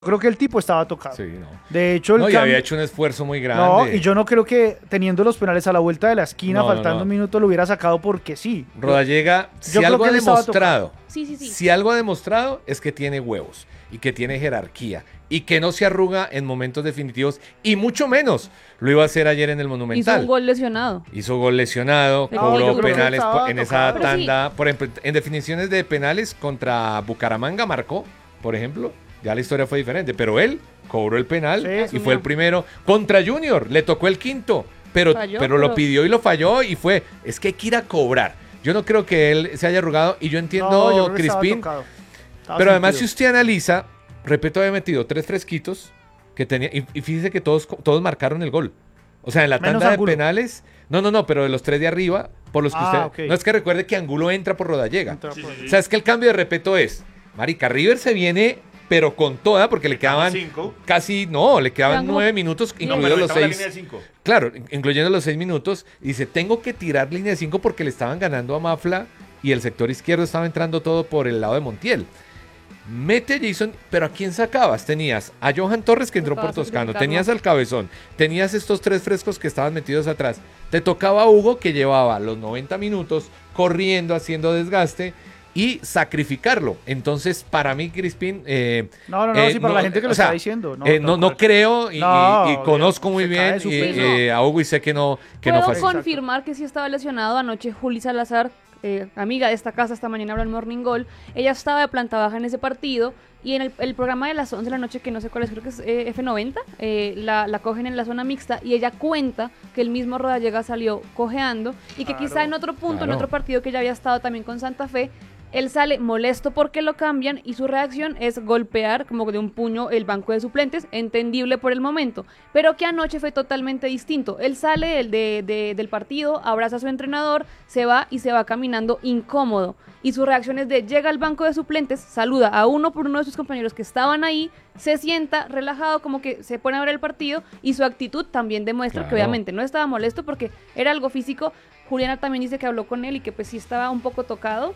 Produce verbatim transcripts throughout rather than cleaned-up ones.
creo que el tipo estaba tocado. Sí, no. De hecho, el no, y cambio... había hecho un esfuerzo muy grande. No, y yo no creo que teniendo los penales a la vuelta de la esquina, No, faltando no, no. un minuto, lo hubiera sacado porque sí. Rodallega, si creo algo que ha él estaba demostrado, Sí, sí, sí. si algo ha demostrado es que tiene huevos y que tiene jerarquía y que no se arruga en momentos definitivos y mucho menos lo iba a hacer ayer en el Monumental. Hizo un gol lesionado. Hizo gol lesionado, No, cobró yo creo que penales estaba po- en esa tocado. Pero sí. tanda. Por ejemplo, en definiciones de penales contra Bucaramanga marcó, por ejemplo. Ya la historia fue diferente, pero él cobró el penal Sí, y asumió. fue el primero. Contra Junior, le tocó el quinto, pero, Falló, pero lo pero- pidió y lo falló y fue, es que hay que ir a cobrar. Yo no creo que él se haya arrugado y yo entiendo, No, yo creo que estaba Crispín, tocado. Estaba pero además si sentido. usted analiza, Repeto había metido tres fresquitos que tenía, y, y fíjese que todos, todos marcaron el gol. O sea, en la Menos tanda de Angulo. penales, no, no, no, pero de los tres de arriba, por los que Ah, usted, ok. no es que recuerde que Angulo entra por Rodallega. Entra por ahí. O sea, es que el cambio de Repeto es, marica, River se viene, pero con toda, porque le quedaban cinco. casi, no, le quedaban Quedan como- nueve minutos, No, No, incluidos pero los estaba en la seis. línea de cinco. Claro, in- incluyendo los seis minutos. Y dice, tengo que tirar línea de cinco porque le estaban ganando a Mafla y el sector izquierdo estaba entrando todo por el lado de Montiel. Mete a Jason, pero ¿a quién sacabas? Tenías a Johan Torres que entró por Tocaba Toscano, sacrificarlo. tenías al Cabezón, tenías estos tres frescos que estaban metidos atrás. Te tocaba a Hugo que llevaba los noventa minutos corriendo, haciendo desgaste y sacrificarlo. Entonces, para mí, Crispín... eh, No, no, no, eh, sí, para la gente que lo o sea, está diciendo. No, eh, tal no, no cual. creo y, y- No, y conozco muy se cae bien de su y- peso. eh, a Hugo y sé que no, que no Puedo fue. confirmar que sí estaba lesionado. Anoche Juli Salazar, eh, amiga de esta casa, esta mañana habló en Morning Goal. Ella estaba de planta baja en ese partido y en el, el programa de las once de la noche, que no sé cuál es, creo que es eh, F noventa, eh, la, la cogen en la zona mixta y ella cuenta que el mismo Rodallega salió cojeando y que Claro, quizá en otro punto, en claro. otro partido que ya había estado también con Santa Fe, él sale molesto porque lo cambian y su reacción es golpear como de un puño el banco de suplentes, entendible por el momento, pero que anoche fue totalmente distinto. Él sale del, de- de- del partido, abraza a su entrenador, se va y se va caminando incómodo. Y su reacción es de llega al banco de suplentes, saluda a uno por uno de sus compañeros que estaban ahí, se sienta relajado como que se pone a ver el partido y su actitud también demuestra que Claro. obviamente no estaba molesto porque era algo físico. Juliana también dice que habló con él y que pues sí estaba un poco tocado.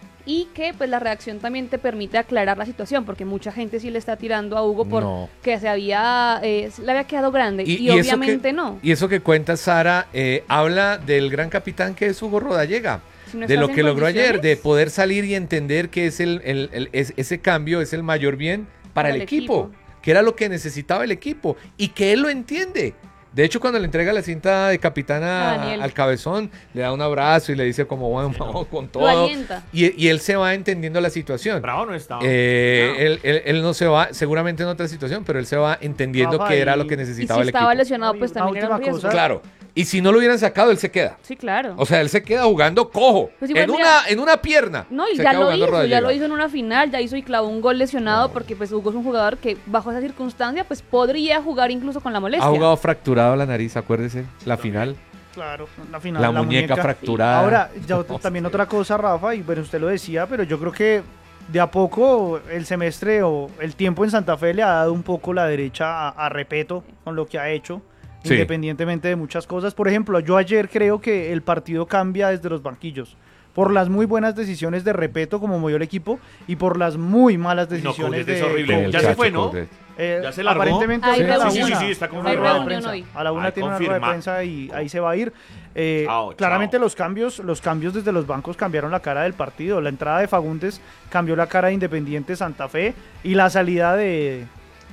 Y que pues la reacción también te permite aclarar la situación, porque mucha gente sí le está tirando a Hugo por No. que se había, eh, se le había quedado grande, y, eso obviamente que, no. Y eso que cuenta Sara, eh, habla del gran capitán que es Hugo Rodallega. Si no De estás lo en que logró ayer, de condiciones, poder salir y entender que es el, el- el- es- ese cambio es el mayor bien para, el, equipo, que era lo que necesitaba el equipo y que él lo entiende. De hecho, cuando le entrega la cinta de capitana A Daniel. al Cabezón, le da un abrazo y le dice como, bueno, vamos con Lo todo. alienta. Y, y él se va entendiendo la situación. Bravo no estaba. Eh, Bravo. él, él- él no se va, seguramente en otra situación, pero él se va entendiendo Rafa, que era y- lo que Y necesitaba si el estaba equipo. lesionado, No, y pues una también era un última riesgo. cosa. Claro. Y si no lo hubieran sacado, él se queda. Sí, claro. O sea, él se queda jugando cojo. Pues igual, en, mira- una, en una pierna. No, y se ya queda lo jugando hizo, ya Rodallega. lo hizo en una final, ya hizo y clavó un gol lesionado, porque pues Hugo es un jugador que bajo esa circunstancia pues podría jugar incluso con la molestia. Ha jugado fracturado la nariz, acuérdese. La final. Claro, la final. La, muñeca, fracturada. Ahora, ya ot- también otra cosa, Rafa, y bueno, usted lo decía, pero yo creo que de a poco el semestre o el tiempo en Santa Fe le ha dado un poco la derecha a, a Repeto con lo que ha hecho, Sí. independientemente de muchas cosas. Por ejemplo, yo ayer creo que el partido cambia desde los banquillos. Por las muy buenas decisiones de Repeto como movió el equipo y por las muy malas Uy, no, decisiones Coudet es de horrible. El Ya se Chacho fue, ¿no? Coudet. Eh, ¿Ya se largó? aparentemente Hay hoy a la reunión. una. Sí, sí, sí, está Tiene confirmado. una rueda de Hay reunión prensa. hoy. A la una Hay tiene una rueda de confirma- prensa y ahí se va a ir. Eh, Chao, claramente chao. los cambios, los cambios desde los bancos cambiaron la cara del partido. La entrada de Fagundes cambió la cara de Independiente Santa Fe y la salida de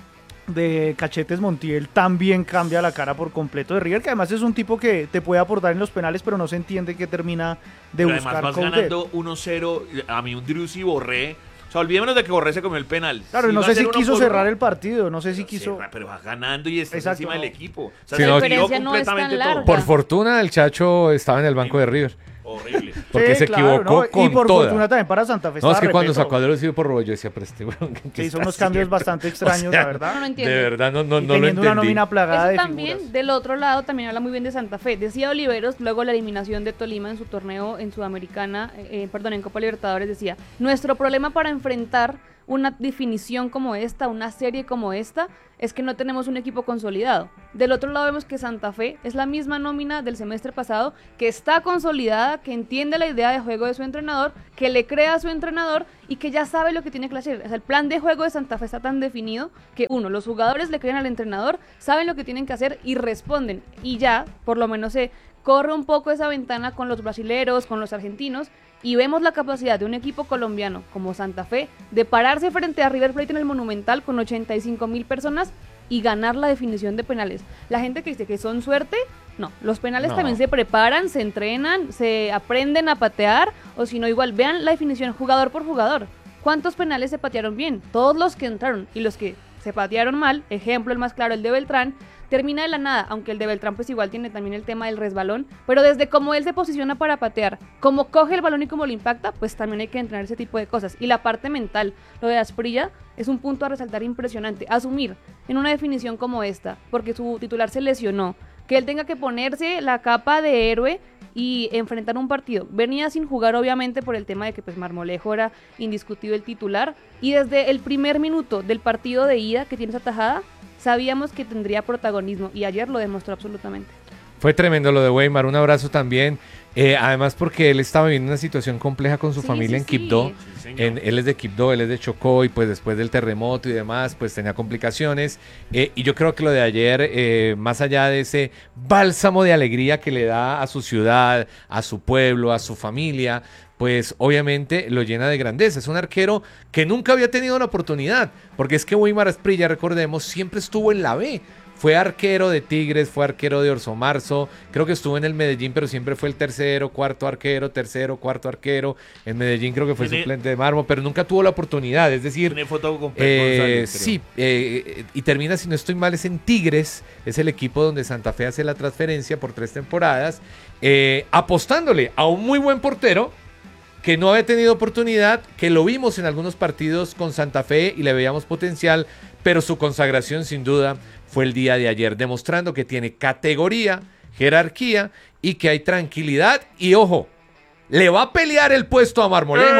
de Cachetes Montiel también cambia la cara por completo de River, que además es un tipo que te puede aportar en los penales, pero no se entiende que termina de Pero buscar además vas Coudet. ganando uno cero. A mí un Driussi Borré. O sea, olvidémonos de que Borré se comió el penal. Claro, Si no va a sé ser si uno quiso por cerrar uno, el partido, no sé si pero quiso... cierra, pero vas ganando y estás Exacto, encima no. del equipo. O sea, Sí, se no, tiró diferencia no es tan completamente larga. todo. Por fortuna, el Chacho estaba en el banco de River. Horrible. Porque Sí, se claro, equivocó ¿no? con Y por toda. fortuna también para Santa Fe No, es estaba que cuando Repeto. sacó a Delosivo por Robo, yo decía, pero este weón, ¿qué Se hizo está unos cambios haciendo? bastante extraños, O sea, la verdad. No lo entiendo. De verdad, no, no, Y no lo teniendo una entendí. nómina plagada Eso de también, figuras. del otro lado, también habla muy bien de Santa Fe. Decía Oliveros, luego la eliminación de Tolima en su torneo en Sudamericana, eh, perdón, en Copa Libertadores, decía, nuestro problema para enfrentar una definición como esta, una serie como esta, es que no tenemos un equipo consolidado. Del otro lado vemos que Santa Fe es la misma nómina del semestre pasado, que está consolidada, que entiende la idea de juego de su entrenador, que le crea a su entrenador y que ya sabe lo que tiene que hacer. O sea, el plan de juego de Santa Fe está tan definido que, uno, los jugadores le creen al entrenador, saben lo que tienen que hacer y responden. Y ya, por lo menos se corre un poco esa ventana con los brasileros, con los argentinos, y vemos la capacidad de un equipo colombiano como Santa Fe de pararse frente a River Plate en el Monumental con ochenta y cinco mil personas y ganar la definición de penales. La gente que dice que son suerte, no, los penales No. también se preparan, se entrenan, se aprenden a patear, o si no, igual vean la definición jugador por jugador. ¿Cuántos penales se patearon bien? Todos los que entraron, y los que se patearon mal, ejemplo el más claro, el de Beltrán, termina de la nada, aunque el de Beltrán pues igual tiene también el tema del resbalón, pero desde cómo él se posiciona para patear, cómo coge el balón y cómo lo impacta, pues también hay que entrenar ese tipo de cosas. Y la parte mental, lo de Asprilla, es un punto a resaltar impresionante, asumir en una definición como esta, porque su titular se lesionó, que él tenga que ponerse la capa de héroe y enfrentar un partido. Venía sin jugar obviamente por el tema de que pues Marmolejo era indiscutible el titular, y desde el primer minuto del partido de ida que tiene esa tajada, sabíamos que tendría protagonismo y ayer lo demostró absolutamente. Fue tremendo lo de Weimar, un abrazo también, eh, además porque él estaba viviendo una situación compleja con su Sí, familia sí, en Quibdó, sí. Sí, señor. en, él es de Quibdó, él es de Chocó y pues después del terremoto y demás pues tenía complicaciones, eh, y yo creo que lo de ayer, eh, más allá de ese bálsamo de alegría que le da a su ciudad, a su pueblo, a su familia, pues obviamente lo llena de grandeza. Es un arquero que nunca había tenido la oportunidad, porque es que Weimar Asprilla, recordemos, siempre estuvo en la B. Fue arquero de Tigres, fue arquero de Orso Marzo, creo que estuvo en el Medellín, pero siempre fue el tercero, cuarto arquero, tercero, cuarto arquero. En Medellín creo que fue Tiene- suplente de Mármol, pero nunca tuvo la oportunidad, es decir... Tiene foto con Pep Eh, González, creo. sí, eh, y termina, si no estoy mal, es en Tigres, es el equipo donde Santa Fe hace la transferencia por tres temporadas, eh, apostándole a un muy buen portero que no había tenido oportunidad, que lo vimos en algunos partidos con Santa Fe y le veíamos potencial, pero su consagración sin duda fue el día de ayer, demostrando que tiene categoría, jerarquía y que hay tranquilidad. Y ojo, le va a pelear el puesto a Marmolejo.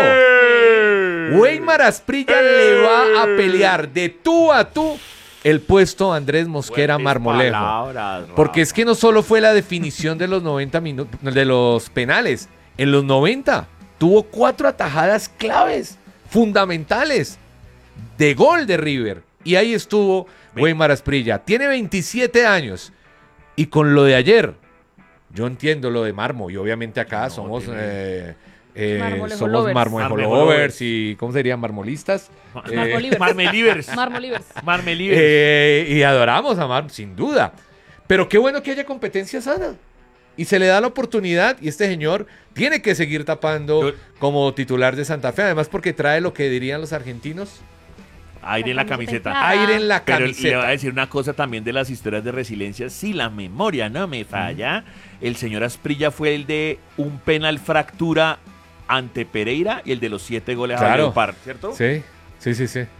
¡Eh! Weimar Asprilla le va a pelear de tú a tú el puesto a Andrés Mosquera Fuertes Marmolejo. palabras, Porque es Rafa. que no solo fue la definición de los noventa minutos, de los penales, en los noventa tuvo cuatro atajadas claves, fundamentales, de gol de River. Y ahí estuvo Weimar Asprilla. Tiene veintisiete años. Y con lo de ayer, yo entiendo lo de Marmo. Y obviamente acá No, somos, tiene- eh, eh, Marmolejo somos lovers. Marmolejo Marmolejo lovers lovers. y, ¿cómo serían? Marmolistas. Eh, Marmolivers. Marmelivers. Marmolivers. Marmelivers. eh, y adoramos a Mar, sin duda. Pero qué bueno que haya competencia sana. Y se le da la oportunidad y este señor tiene que seguir tapando Yo- como titular de Santa Fe. Además porque trae lo que dirían los argentinos. Aire en la La camiseta. camiseta. Aire en la Pero le voy a camiseta. decir una cosa también de las historias de resiliencia. Si la memoria no me falla, el señor Asprilla fue el de un penal fractura ante Pereira y el de los siete goles a Claro. Leopard, ¿cierto? Sí, sí, sí, sí.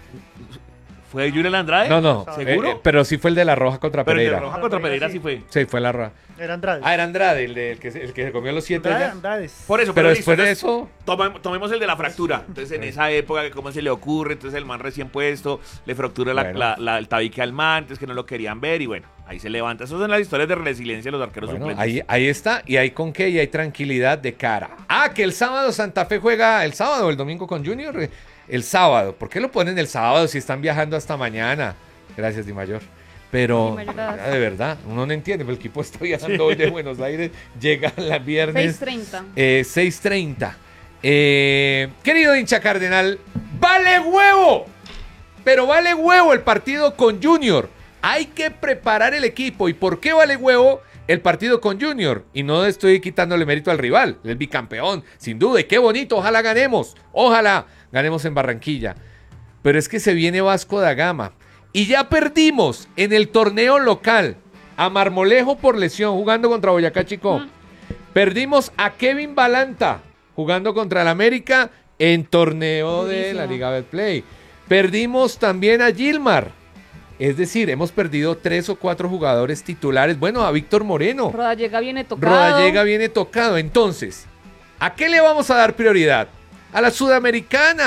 ¿Fue Julián Andrade? No, no. ¿Seguro? eh, eh, pero sí fue el de la Roja contra Pero el de Pereira. Roja contra Pereira sí fue. Sí, fue la Roja. Era Andrade. Ah, era Andrade, el, de, el, que, se- el que se comió los siete. Andrade, ya. Andrade. Por eso, Pero pero, después listo, de entonces, eso, tome- tomemos el de la fractura. Entonces, en esa época, ¿cómo se le ocurre? Entonces, el man recién puesto, le fractura la- Bueno. la- la- el tabique al man, entonces que no lo querían ver y bueno, ahí se levanta. Esas son las historias de resiliencia de los arqueros bueno, suplentes. ahí, ahí está. Y hay con qué y hay tranquilidad de cara. Ah, que el sábado Santa Fe juega el sábado o el domingo con Junior. eh, El sábado. ¿Por qué lo ponen el sábado si están viajando hasta mañana? Gracias, Di Mayor. Pero, Di Mayor, gracias. ya, de verdad, uno no entiende. Pero el equipo está viajando hoy de Buenos Aires. Llega el viernes. seis treinta. Eh, seis treinta. Eh, querido hincha cardenal, vale huevo, pero vale huevo el partido con Junior. Hay que preparar el equipo. ¿Y por qué vale huevo el partido con Junior? Y no estoy quitándole mérito al rival, el bicampeón, sin duda. Y qué bonito, ojalá ganemos. Ojalá ganemos en Barranquilla. Pero es que se viene Vasco da Gama. Y ya perdimos en el torneo local a Marmolejo por lesión jugando contra Boyacá Chicó. Mm. Perdimos a Kevin Balanta jugando contra el América en torneo de Durísimo. la Liga Betplay. Perdimos también a Gilmar. Es decir, hemos perdido tres o cuatro jugadores titulares. Bueno, a Víctor Moreno. Rodallega viene tocado. Rodallega viene tocado. Entonces, ¿a qué le vamos a dar prioridad? A la Sudamericana.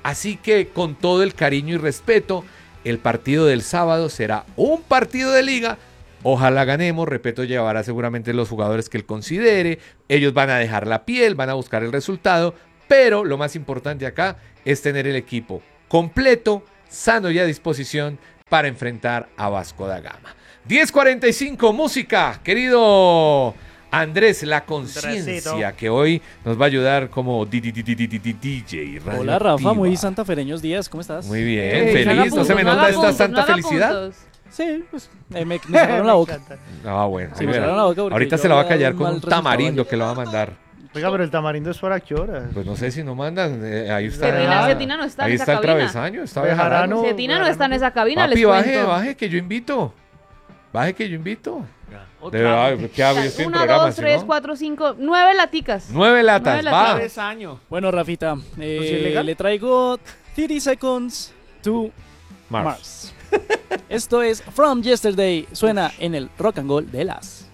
Así que con todo el cariño y respeto, el partido del sábado será un partido de liga. Ojalá ganemos, Repetto llevará seguramente los jugadores que él considere, ellos van a dejar la piel, van a buscar el resultado, pero lo más importante acá es tener el equipo completo, sano y a disposición para enfrentar a Vasco da Gama. diez cuarenta y cinco, música, querido Andrés, la conciencia que hoy nos va a ayudar como D J. Hola Rafa, muy santafereños días, ¿cómo estás? Muy bien, Ey, feliz, no haga ¿no se puntos, me no nota haga esta puntos, santa no haga felicidad? puntos. Sí, pues eh, me, me cerraron la boca. Ah, bueno, Sí, ahí me verá. cerraron la boca porque Ahorita yo se la va a había dado callar un con mal un resultado tamarindo ayer. que lo va a mandar. Oiga, pero el tamarindo es para qué hora. Pues no sé si no mandan, eh, ahí está. Cetina, Ah, Cetina no está ahí en esa está el cabina. travesaño, está Bejarano. Bejarano. Cetina no está en esa cabina, Papi, les baje, cuento. baje, que yo invito. Baje, que yo invito. Otra De verdad, vez. ¿qué hago? Yo estoy en Una, programa, dos, ¿sí, tres, no? cuatro, cinco, nueve laticas. Nueve latas, Nueve va. latas. Travesaño. Bueno, Rafita, eh, ¿Pues sí es legal? le traigo thirty seconds to Mars. Mars. Esto es From Yesterday, suena en el Rock and Roll de las.